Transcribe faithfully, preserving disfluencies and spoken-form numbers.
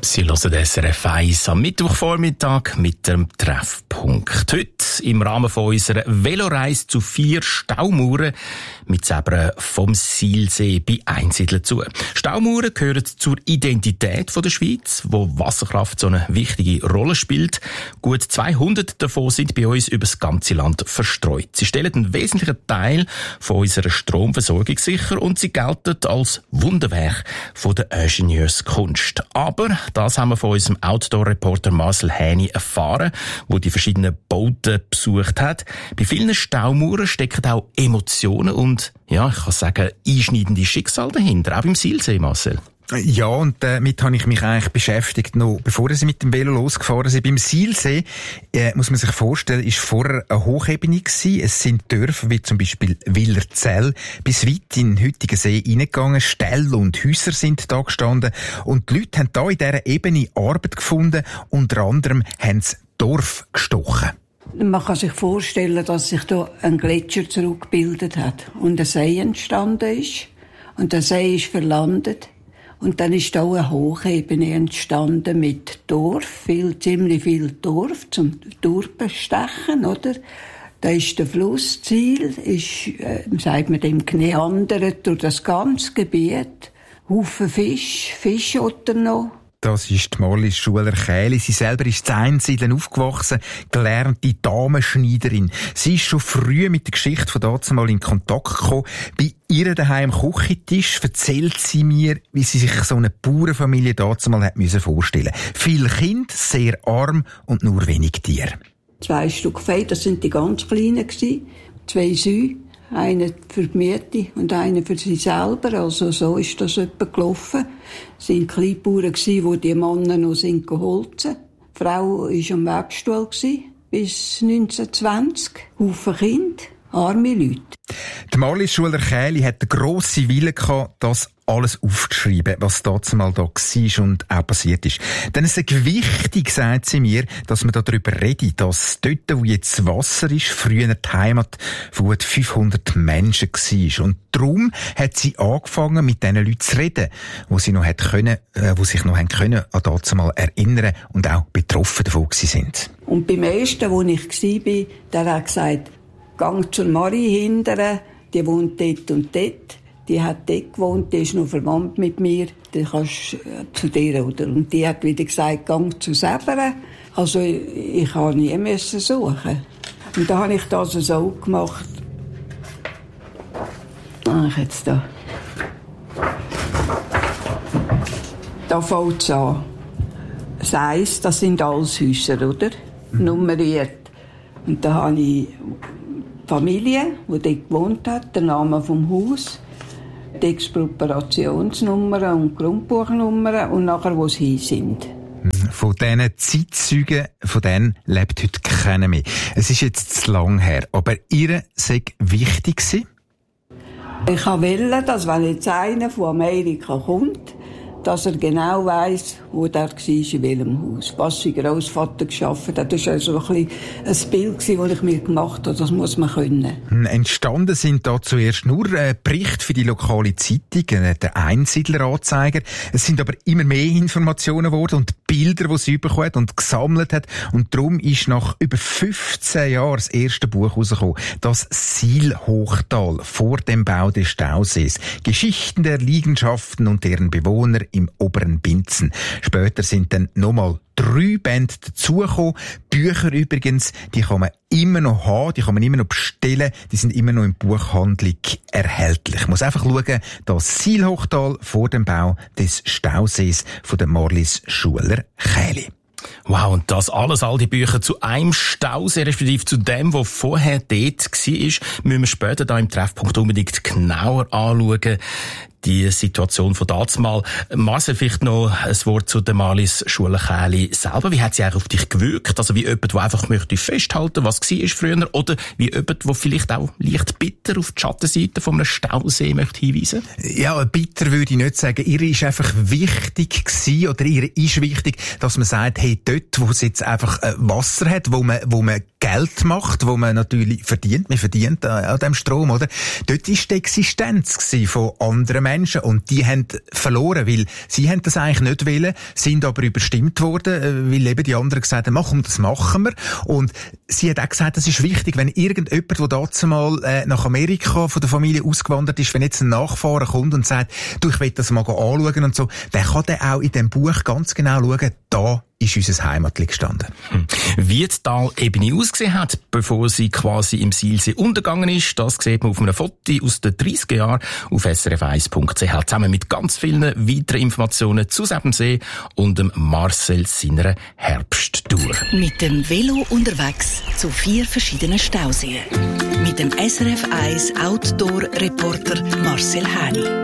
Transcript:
Sie hören S R F eins am Mittwochvormittag mit dem Treffpunkt. Heute im Rahmen von unserer Veloreise zu vier Staumauern mit Zebra vom Silsee bei Einsiedeln zu. Staumauern gehören zur Identität der Schweiz, wo Wasserkraft so eine wichtige Rolle spielt. Gut zweihundert davon sind bei uns über das ganze Land verstreut. Sie stellen einen wesentlichen Teil von unserer Stromversorgung sicher und sie gelten als Wunderwerk von der Ingenieurskunst. Aber das haben wir von unserem Outdoor-Reporter Marcel Häni erfahren, der die verschiedenen Bauten besucht hat. Bei vielen Staumauern stecken auch Emotionen und, ja, ich kann sagen, einschneidende Schicksale dahinter, auch im Silsee, Marcel. Ja, und damit habe ich mich eigentlich beschäftigt, noch bevor sie mit dem Velo losgefahren sind. Beim Silsee, äh, muss man sich vorstellen, ist vorher eine Hochebene gewesen. Es sind Dörfer wie zum Beispiel Willerzell bis weit in den heutigen See reingegangen. Ställe und Häuser sind da gestanden. Und die Leute haben da in dieser Ebene Arbeit gefunden. Unter anderem haben sie Dorf gestochen. Man kann sich vorstellen, dass sich da ein Gletscher zurückgebildet hat und ein See entstanden ist. Und der See ist verlandet. Und dann ist auch eine Hochebene entstanden mit Dorf, viel, ziemlich viel Dorf zum Durchbestechen, oder? Da ist der Flussziel, ist, äh, sagt man dem, geneandert durch das ganze Gebiet. Haufen Fisch, Fischotter noch. Das ist die Marlies Schuler Kähli. Sie selber ist in Einsiedeln aufgewachsen, gelernte Damenschneiderin. Sie ist schon früh mit der Geschichte von dazumal in Kontakt gekommen. Bei ihr daheim am Küchentisch erzählt sie mir, wie sie sich so eine Bauernfamilie dazumal hat müssen vorstellen. Viele Kinder, sehr arm und nur wenig Tiere. Zwei Stück Vieh, das sind die ganz Kleinen gewesen. Zwei Säue. Einer für die Miete und einer für sie selber. Also so ist das etwa gelaufen. Es waren Kleinbauern, die die Männer noch sind geholzen. Die Frau war am Webstuhl bis neunzehnhundertzwanzig. Haufen Kinder, arme Leute. Die Marlies Schuler Kähli hat den grossen Willen gehabt, das alles aufzuschreiben, was dazumal da war und auch passiert ist. Denn es ist wichtig, sagt sie mir, dass man darüber redet, dass dort, wo jetzt Wasser ist, früher die Heimat von gut fünfhundert Menschen war. Und darum hat sie angefangen, mit diesen Leuten zu reden, wo sie noch hat können, äh, wo sich noch haben können, an dazumal erinnern und auch betroffen davon sind. Und beim ersten, wo ich war, der hat gesagt, gang zur Marie hindern, die wohnt dort und dort. Die hat dort gewohnt, die ist noch verwandt mit mir. Dann kannst du zu dir, oder? Und die hat wieder gesagt, gang zu Sebra. Also, ich, ich habe nie müssen suchen. Und da habe ich das so gemacht. Ach, jetzt da. Da fängt es an. Das eins, das sind alles Häuser, oder? Mhm. Nummeriert. Und da habe ich die Familie, die dort gewohnt hat, den Namen vom Haus, die Expropriationsnummern und Grundbuchnummern und nachher, wo sie hin sind. Von diesen Zeitzeugen, von denen lebt heute keiner mehr. Es ist jetzt zu lang her, aber ihr sei wichtig gewesen? Ich wollte, dass wenn jetzt einer von Amerika kommt, dass er genau weiss, wo der war, in welchem Haus. Was sein Grossvater geschafft hat. Das war also ein, ein Bild, das ich mir gemacht habe. Das muss man können. Entstanden sind da zuerst nur äh, Berichte für die lokale Zeitung, äh, der Einsiedler-Anzeiger. Es sind aber immer mehr Informationen geworden und Bilder, die sie bekommen und gesammelt hat. Und darum ist nach über fünfzehn Jahren das erste Buch rausgekommen. Das Sihlhochtal vor dem Bau des Stausees. Geschichten der Liegenschaften und deren Bewohner im oberen Binzen. Später sind dann nochmal drei Bände dazugekommen. Bücher übrigens, die kann man immer noch haben, die kann man immer noch bestellen, die sind immer noch in Buchhandlung erhältlich. Ich muss einfach schauen, das Sihlhochtal vor dem Bau des Stausees von der Marlies Schuler Kähli. Wow, und das alles, all die Bücher zu einem Stausee, respektive zu dem, was vorher dort war, müssen wir später da im Treffpunkt unbedingt genauer anschauen. Die Situation von dazumal. Marcel, vielleicht noch ein Wort zu der Marlies Schuler Kähli selber. Wie hat sie eigentlich auf dich gewirkt? Also wie jemand, der einfach möchte festhalten, was war früher, oder wie jemand, der vielleicht auch leicht bitter auf die Schattenseite von einem Stausee möchte hinweisen? Ja, bitter würde ich nicht sagen. Ihr ist einfach wichtig gewesen, oder ihr ist wichtig, dass man sagt, hey, dort dort, wo es jetzt einfach äh, Wasser hat, wo man, wo man Geld macht, wo man natürlich verdient, man verdient an, an dem Strom, oder? Dort ist die Existenz gewesen von anderen Menschen und die haben verloren, weil sie haben das eigentlich nicht wollen, sind aber überstimmt worden, weil eben die anderen gesagt haben, komm, das machen wir. Und sie hat auch gesagt, das ist wichtig, wenn irgendjemand, der dazu mal äh, nach Amerika von der Familie ausgewandert ist, wenn jetzt ein Nachfahrer kommt und sagt, du, ich will das mal anschauen und so, der kann dann auch in dem Buch ganz genau schauen, da ist unser Heimatli gestanden. Hm. Wie die Talebene ausgesehen hat, bevor sie quasi im Silsee untergegangen ist, das sieht man auf einem Foto aus den dreissiger Jahren auf s r f eins punkt c h, zusammen mit ganz vielen weiteren Informationen zu Sebensee und dem Marcel seiner Herbsttour. Mit dem Velo unterwegs zu vier verschiedenen Stauseen. Mit dem S R F eins Outdoor-Reporter Marcel Häni.